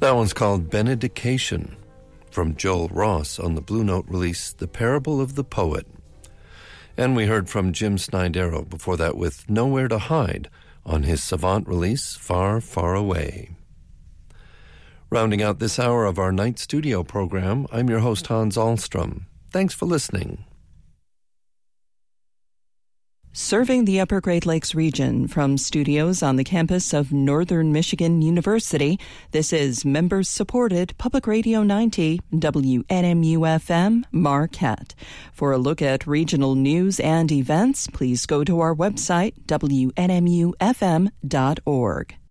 That one's called Benedication, from Joel Ross on the Blue Note release The Parable of the Poet. And we heard from Jim Snydero before that with Nowhere to Hide on his Savant release Far, Far Away. Rounding out this hour of our night studio program, I'm your host Hans Ahlstrom. Thanks for listening. Serving the Upper Great Lakes region from studios on the campus of Northern Michigan University, this is members-supported Public Radio 90 WNMU-FM Marquette. For a look at regional news and events, please go to our website, WNMUFM.org.